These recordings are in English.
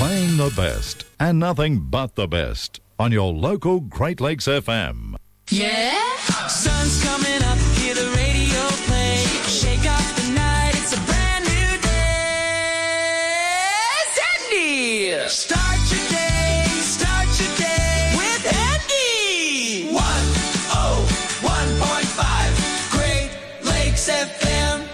Playing the best and nothing but the best on your local Great Lakes FM. Yeah? Sun's coming up, hear the radio play. Shake off the night, it's a brand new day. Sandy! Start your day with Andy! 101.5 Great Lakes FM.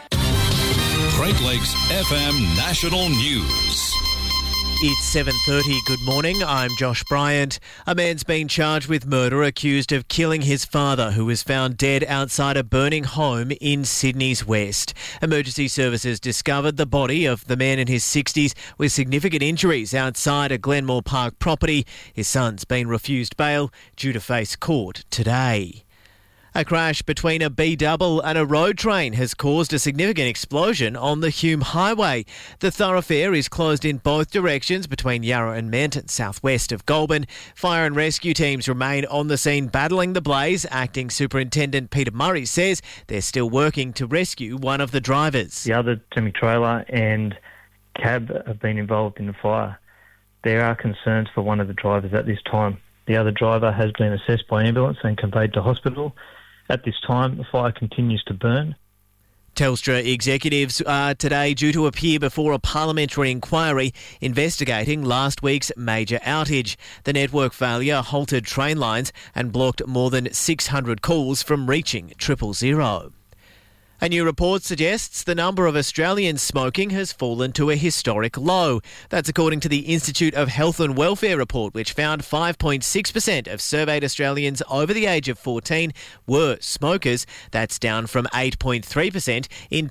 Great Lakes FM National News. It's 7:30. Good morning. I'm Josh Bryant. A man's been charged with murder accused of killing his father, who was found dead outside a burning home in Sydney's West. Emergency services discovered the body of the man in his 60s with significant injuries outside a Glenmore Park property. His son's been refused bail, due to face court today. A crash between a B-double and a road train has caused a significant explosion on the Hume Highway. The thoroughfare is closed in both directions between Yarra and Manton, southwest of Goulburn. Fire and rescue teams remain on the scene battling the blaze. Acting Superintendent Peter Murray says they're still working to rescue one of the drivers. The other semi-trailer and cab have been involved in the fire. There are concerns for one of the drivers at this time. The other driver has been assessed by ambulance and conveyed to hospital. At this time, the fire continues to burn. Telstra executives are today due to appear before a parliamentary inquiry investigating last week's major outage. The network failure halted train lines and blocked more than 600 calls from reaching 000. A new report suggests the number of Australians smoking has fallen to a historic low. That's according to the Institute of Health and Welfare report, which found 5.6% of surveyed Australians over the age of 14 were smokers. That's down from 8.3% in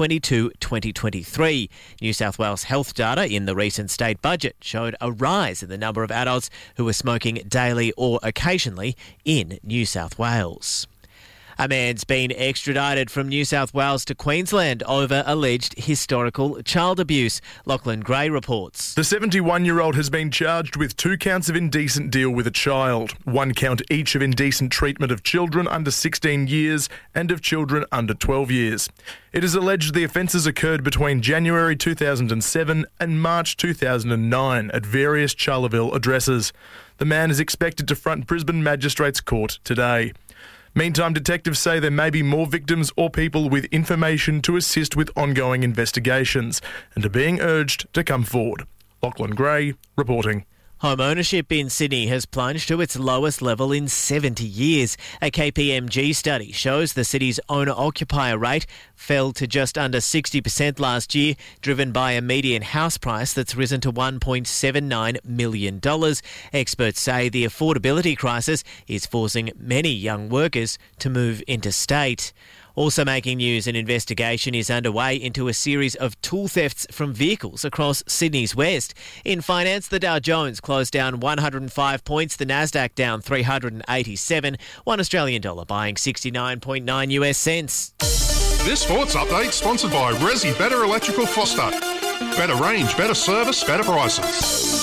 2022-2023. New South Wales health data in the recent state budget showed a rise in the number of adults who were smoking daily or occasionally in New South Wales. A man's been extradited from New South Wales to Queensland over alleged historical child abuse. Lachlan Gray reports. The 71-year-old has been charged with 2 counts of indecent deal with a child, 1 count each of indecent treatment of children under 16 years and of children under 12 years. It is alleged the offences occurred between January 2007 and March 2009 at various Charleville addresses. The man is expected to front Brisbane Magistrates Court today. Meantime, detectives say there may be more victims or people with information to assist with ongoing investigations and are being urged to come forward. Lachlan Gray reporting. Home ownership in Sydney has plunged to its lowest level in 70 years. A KPMG study shows the city's owner-occupier rate fell to just under 60% last year, driven by a median house price that's risen to $1.79 million. Experts say the affordability crisis is forcing many young workers to move interstate. Also making news, an investigation is underway into a series of tool thefts from vehicles across Sydney's West. In finance, the Dow Jones closed down 105 points, the Nasdaq down 387, $1 Australian dollar buying 69.9 US cents. This sports update sponsored by Resi Better Electrical Foster. Better range, better service, better prices.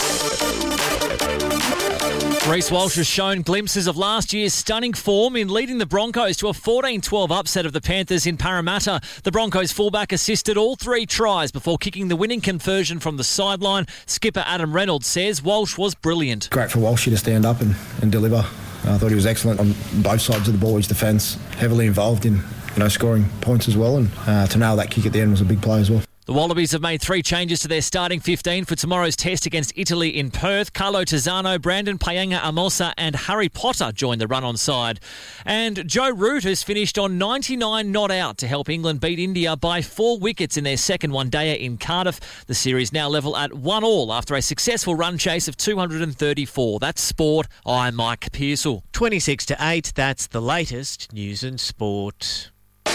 Reece Walsh has shown glimpses of last year's stunning form in leading the Broncos to a 14-12 upset of the Panthers in Parramatta. The Broncos fullback assisted all 3 tries before kicking the winning conversion from the sideline. Skipper Adam Reynolds says Walsh was brilliant. Great for Walsh to stand up and deliver. I thought he was excellent on both sides of the ball. His defence heavily involved in scoring points as well, and to nail that kick at the end was a big play as well. The Wallabies have made 3 changes to their starting 15 for tomorrow's test against Italy in Perth. Carlo Tizzano, Brandon Payenga Amosa and Harry Potter join the run-on side. And Joe Root has finished on 99 not out to help England beat India by 4 wickets in their second one-dayer in Cardiff. The series now level at 1-1 after a successful run chase of 234. That's sport. I'm Mike Pearsall. 26-8, that's the latest news and sport.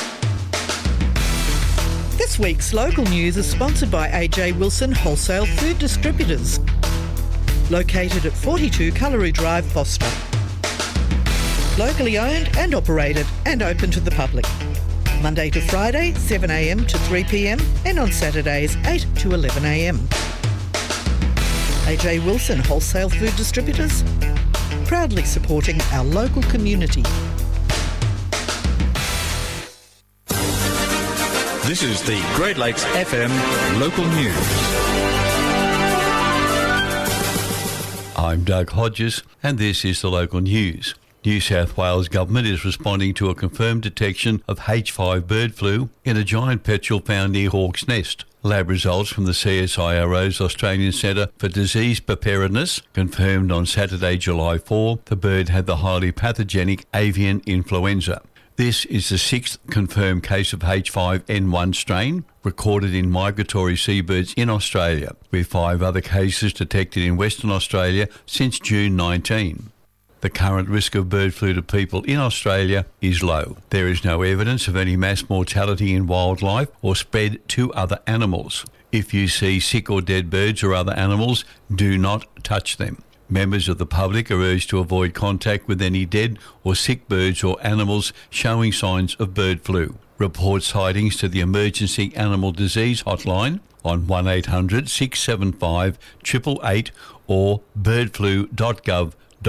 This week's local news is sponsored by AJ Wilson Wholesale Food Distributors, located at 42 Cullery Drive, Foster. Locally owned and operated and open to the public. Monday to Friday, 7 a.m. to 3 p.m. and on Saturdays, 8 to 11 a.m. AJ Wilson Wholesale Food Distributors, proudly supporting our local community. This is the Great Lakes FM local news. I'm Doug Hodges, and this is the local news. New South Wales Government is responding to a confirmed detection of H5 bird flu in a giant petrel found near Hawke's Nest. Lab results from the CSIRO's Australian Centre for Disease Preparedness confirmed on Saturday, July 4, the bird had the highly pathogenic avian influenza. This is the sixth confirmed case of H5N1 strain recorded in migratory seabirds in Australia, with 5 other cases detected in Western Australia since June 19. The current risk of bird flu to people in Australia is low. There is no evidence of any mass mortality in wildlife or spread to other animals. If you see sick or dead birds or other animals, do not touch them. Members of the public are urged to avoid contact with any dead or sick birds or animals showing signs of bird flu. Report sightings to the Emergency Animal Disease Hotline on 1800 675 888 or birdflu.gov.au.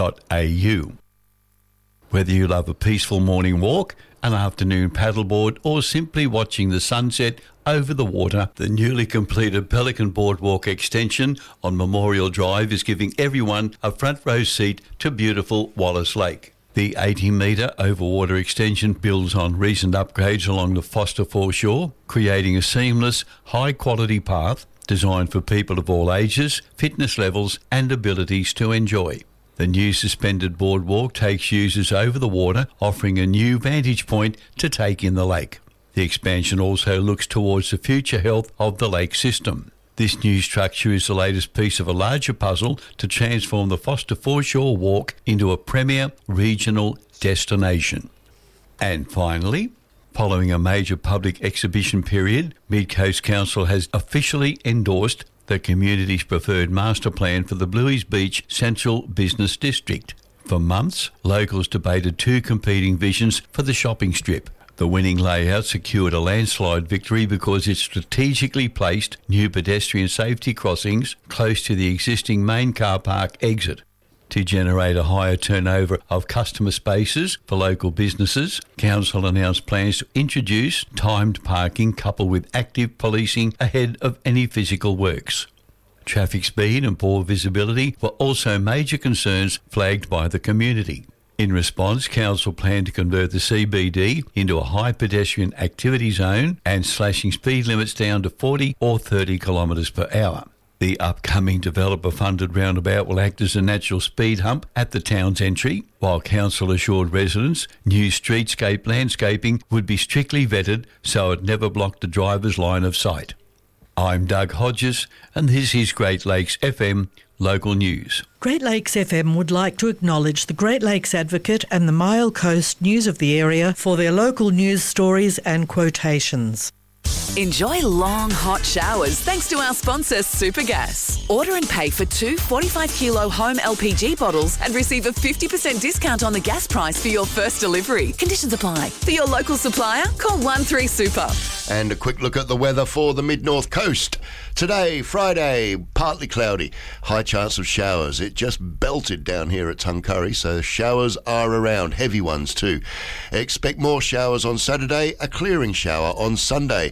Whether you love a peaceful morning walk, an afternoon paddleboard or simply watching the sunset over the water, the newly completed Pelican Boardwalk extension on Memorial Drive is giving everyone a front row seat to beautiful Wallace Lake. The 80-metre overwater extension builds on recent upgrades along the Foster foreshore, creating a seamless, high-quality path designed for people of all ages, fitness levels and abilities to enjoy. The new suspended boardwalk takes users over the water, offering a new vantage point to take in the lake. The expansion also looks towards the future health of the lake system. This new structure is the latest piece of a larger puzzle to transform the Foster Foreshore Walk into a premier regional destination. And finally, following a major public exhibition period, Mid Coast Council has officially endorsed the community's preferred master plan for the Bluey's Beach Central Business District. For months, locals debated 2 competing visions for the shopping strip. The winning layout secured a landslide victory because it strategically placed new pedestrian safety crossings close to the existing main car park exit. To generate a higher turnover of customer spaces for local businesses, Council announced plans to introduce timed parking coupled with active policing ahead of any physical works. Traffic speed and poor visibility were also major concerns flagged by the community. In response, Council planned to convert the CBD into a high pedestrian activity zone and slashing speed limits down to 40 or 30 kilometres per hour. The upcoming developer-funded roundabout will act as a natural speed hump at the town's entry, while Council assured residents new streetscape landscaping would be strictly vetted so it never blocked the driver's line of sight. I'm Doug Hodges, and this is Great Lakes FM Local News. Great Lakes FM would like to acknowledge the Great Lakes Advocate and the Mile Coast News of the area for their local news stories and quotations. Enjoy long, hot showers thanks to our sponsor, Supergas. Order and pay for 2 45-kilo home LPG bottles and receive a 50% discount on the gas price for your first delivery. Conditions apply. For your local supplier, call 13Super. And a quick look at the weather for the mid-north coast. Today, Friday, partly cloudy. High chance of showers. It just belted down here at Tuncurry, so showers are around. Heavy ones too. Expect more showers on Saturday, a clearing shower on Sunday.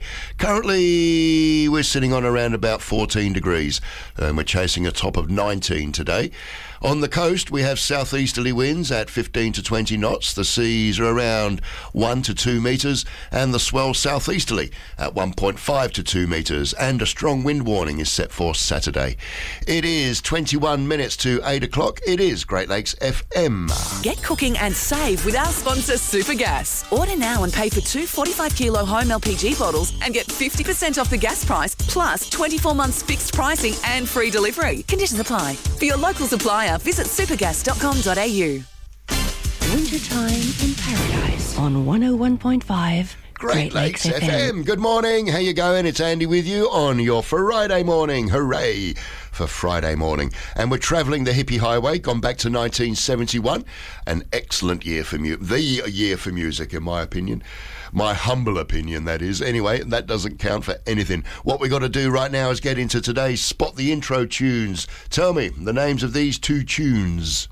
Currently, we're sitting on around about 14 degrees, and we're chasing a top of 19 today. On the coast, we have southeasterly winds at 15 to 20 knots. The seas are around 1 to 2 metres, and the swell southeasterly at 1.5 to 2 metres, and a strong wind warning is set for Saturday. It is 21 minutes to 8 o'clock. It is Great Lakes FM. Get cooking and save with our sponsor, Supergas. Order now and pay for 2 45-kilo home LPG bottles and get 50% off the gas price, plus 24 months fixed pricing and free delivery. Conditions apply. For your local supplier, visit supergas.com.au. Wintertime in Paradise on 101.5 Great Lakes FM. Good morning. How you going? It's Andy with you on your Friday morning. Hooray for Friday morning. And we're travelling the hippie highway, gone back to 1971. An excellent year for music. The year for music, in my opinion. My humble opinion, that is. Anyway, that doesn't count for anything. What we got to do right now is get into today's Spot the Intro tunes. Tell me the names of these 2 tunes.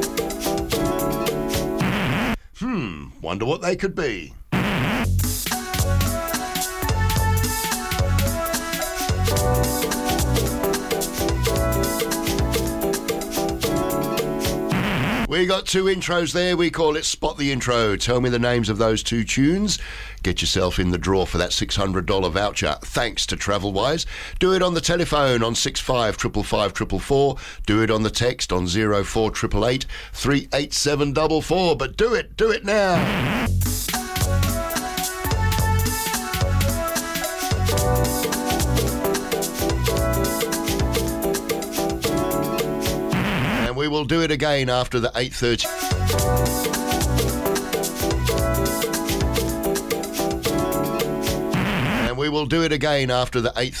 Wonder what they could be. We got 2 intros there. We call it Spot the Intro. Tell me the names of those 2 tunes. Get yourself in the draw for that $600 voucher, thanks to TravelWise. Do it on the telephone on 655554. Do it on the text on 04888 38744. But do it now. We will do it again after the 8:30. And we will do it again after the 8:30.